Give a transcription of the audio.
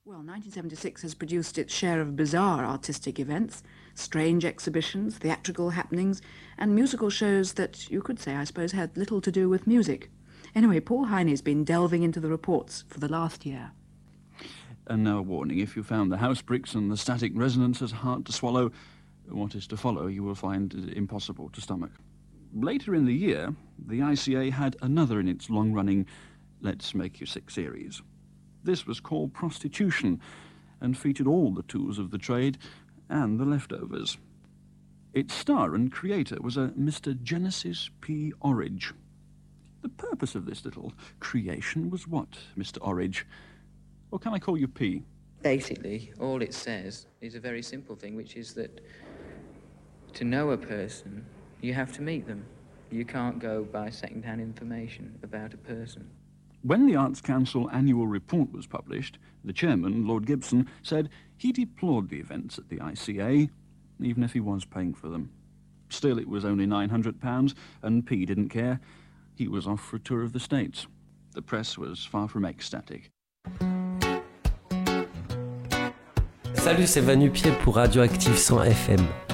Well, 1976 has produced its share of bizarre artistic events, strange exhibitions, theatrical happenings, and musical shows that you could say, I suppose, had little to do with music. Anyway, Paul Heine's been delving into the reports for the last year. And now a warning, if you found the house bricks and the static resonances hard to swallow, what is to follow you will find impossible to stomach. Later in the year, the ICA had another in its long-running Let's Make You Sick series. This was called Prostitution and featured all the tools of the trade and the leftovers. Its star and creator was a Mr. Genesis P. Orridge. The purpose of this little creation was what, Mr. Orridge? Or can I call you P? Basically, all it says is a very simple thing, which is that to know a person, you have to meet them. You can't go by second-hand information about a person. When the Arts Council annual report was published, the chairman, Lord Gibson, said he deplored the events at the ICA, even if he was paying for them. Still, it was only £900, and P didn't care. He was off for a tour of the States. The press was far from ecstatic. Salut, c'est Vanupied pour Radioactive 100 FM.